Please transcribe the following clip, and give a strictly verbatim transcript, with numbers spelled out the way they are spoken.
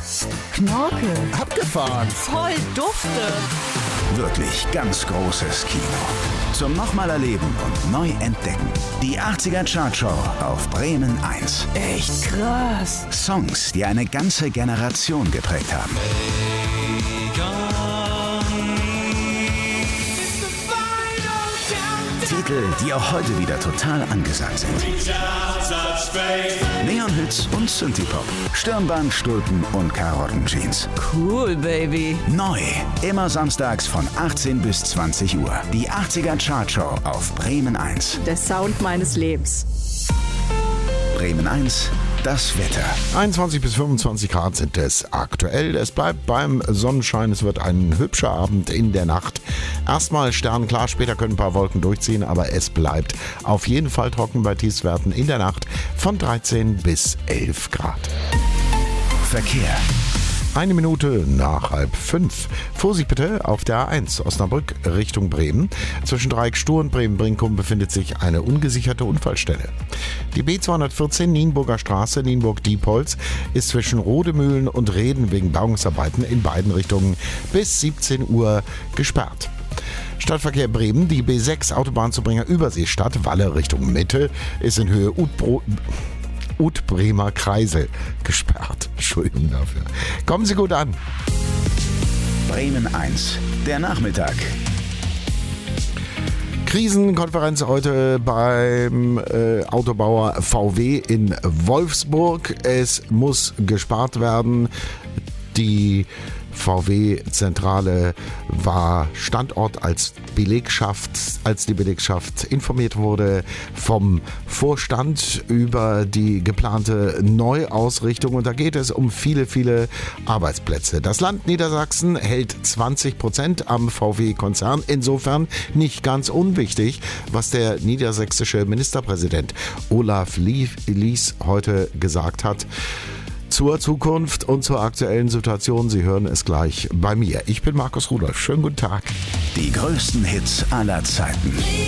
Knorke. Abgefahren. Voll dufte. Wirklich ganz großes Kino. Zum nochmal erleben und neu entdecken. Die achtziger Chartshow auf Bremen eins. Echt krass. Songs, die eine ganze Generation geprägt haben. Titel, die auch heute wieder total angesagt sind. Neon-Hits und Synthie-Pop. Stirnband, Stulpen und Karottenjeans. Cool, Baby. Neu. Immer samstags von achtzehn bis zwanzig Uhr. Die achtziger Chartshow auf Bremen eins. Der Sound meines Lebens. Bremen eins. Das Wetter. einundzwanzig bis fünfundzwanzig Grad sind es aktuell. Es bleibt beim Sonnenschein. Es wird ein hübscher Abend in der Nacht. Erstmal sternklar, später können ein paar Wolken durchziehen, aber es bleibt auf jeden Fall trocken bei Tiefstwerten in der Nacht von dreizehn bis elf Grad. Verkehr. Eine Minute nach halb fünf. Vorsicht bitte auf der A eins Osnabrück Richtung Bremen. Zwischen Dreieck Stur und Bremen-Brinkum befindet sich eine ungesicherte Unfallstelle. Die B zweihundertvierzehn Nienburger Straße, Nienburg-Diepholz, ist zwischen Rodemühlen und Reden wegen Bauungsarbeiten in beiden Richtungen bis siebzehn Uhr gesperrt. Stadtverkehr Bremen, die B sechs Autobahnzubringer Überseestadt, Walle Richtung Mitte, ist in Höhe Utbro... Ut-Bremer Kreisel gesperrt. Entschuldigung dafür. Kommen Sie gut an. Bremen eins. Der Nachmittag. Krisenkonferenz heute beim äh, Autobauer V W in Wolfsburg. Es muss gespart werden. Die V W-Zentrale war Standort als Belegschaft, als die Belegschaft informiert wurde vom Vorstand über die geplante Neuausrichtung. Und da geht es um viele, viele Arbeitsplätze. Das Land Niedersachsen hält zwanzig Prozent am V W-Konzern. Insofern nicht ganz unwichtig, was der niedersächsische Ministerpräsident Olaf Lies heute gesagt hat. Zur Zukunft und zur aktuellen Situation. Sie hören es gleich bei mir. Ich bin Markus Rudolph. Schönen guten Tag. Die größten Hits aller Zeiten.